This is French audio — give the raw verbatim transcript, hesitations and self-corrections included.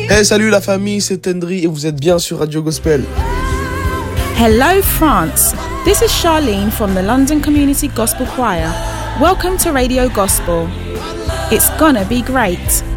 Hey, salut la famille, c'est Tendry et vous êtes bien sur Radio Gospel. Hello France, this is Charlene from the London Community Gospel Choir. Welcome to Radio Gospel. It's gonna be great.